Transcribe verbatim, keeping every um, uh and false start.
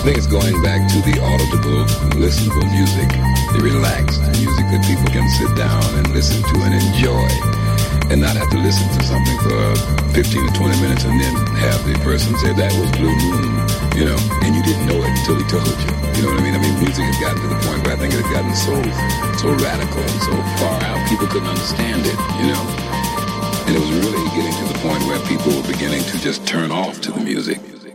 think it's going back to the auditable, listenable music, the relaxed music that people can sit down and listen to and enjoy, and not have to listen to something for fifteen to twenty minutes and then have the person say that was Blue Moon, you know, and you didn't know it until he told you. You know what I mean? I mean, music has gotten to the point where I think it had gotten so, so radical and so far out, people couldn't understand it, you know. And it was really getting to the point where people were beginning to just turn off to the music.